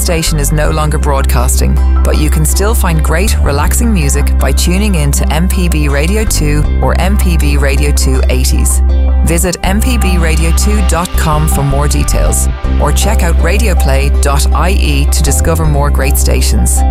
station is no longer broadcasting, but you can still find great, relaxing music by tuning in to MPB Radio 2 or MPB Radio 2 80s. Visit mpbradio2.com for more details, or check out radioplay.ie to discover more great stations.